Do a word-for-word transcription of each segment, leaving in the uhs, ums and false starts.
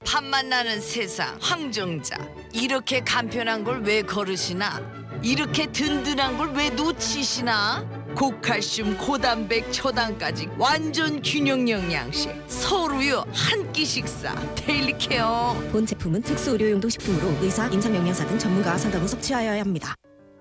밥만 나는 세상 황정자. 이렇게 간편한 걸 왜 거르시나? 이렇게 든든한 걸 왜 놓치시나? 고칼슘, 고단백, 초당까지 완전 균형 영양식. 서울우유 한 끼 식사. 데일리케어. 본 제품은 특수 의료용도 식품으로 의사, 임상영양사 등 전문가 상담 후 섭취하여야 합니다.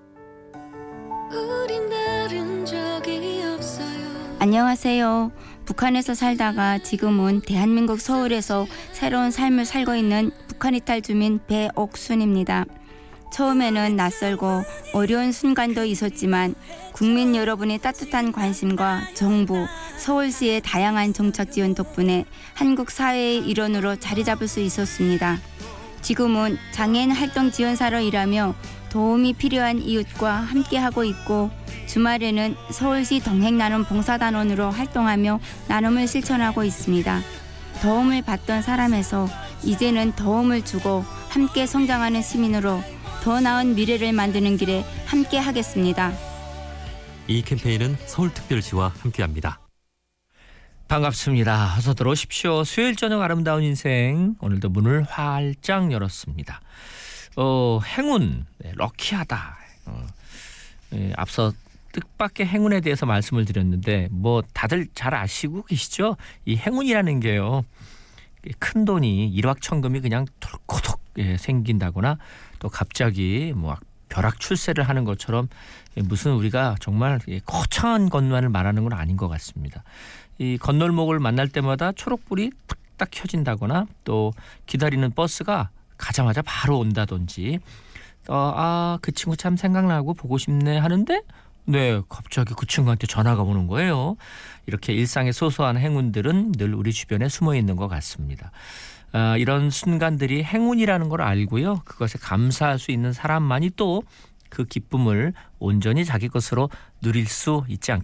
우린 다른 적이 없어요. 안녕하세요. 북한에서 살다가 지금은 대한민국 서울에서 새로운 삶을 살고 있는 북한 이탈 주민 배옥순입니다. 처음에는 낯설고 어려운 순간도 있었지만 국민 여러분의 따뜻한 관심과 정부, 서울시의 다양한 정책 지원 덕분에 한국 사회의 일원으로 자리 잡을 수 있었습니다. 지금은 장애인 활동 지원사로 일하며 도움이 필요한 이웃과 함께하고 있고 주말에는 서울시 동행나눔 봉사단원으로 활동하며 나눔을 실천하고 있습니다. 도움을 받던 사람에서 이제는 도움을 주고 함께 성장하는 시민으로 더 나은 미래를 만드는 길에 함께 하겠습니다. 이 캠페인은 서울특별시와 함께합니다. 반갑습니다. 어서 들어오십시오. 수요일 저녁 아름다운 인생, 오늘도 문을 활짝 열었습니다. 어, 행운, 네, 럭키하다. 어, 예, 앞서 뜻밖의 행운에 대해서 말씀을 드렸는데 뭐 다들 잘 아시고 계시죠? 이 행운이라는 게요, 큰 돈이 일확천금이 그냥 털코덕 예, 생긴다거나 또 갑자기 뭐 벼락 출세를 하는 것처럼 무슨 우리가 정말 거창한 것만을 말하는 건 아닌 것 같습니다. 이 건널목을 만날 때마다 초록불이 탁탁 켜진다거나 또 기다리는 버스가 가자마자 바로 온다든지 어, 아, 그 친구 참 생각나고 보고 싶네 하는데 네, 갑자기 그 친구한테 전화가 오는 거예요. 이렇게 일상의 소소한 행운들은 늘 우리 주변에 숨어 있는 것 같습니다. 아, 이런 순간들이 행운이라는 걸 알고요, 그것에 감사할 수 있는 사람만이 또 그 기쁨을 온전히 자기 것으로 누릴 수 있지 않겠습니까?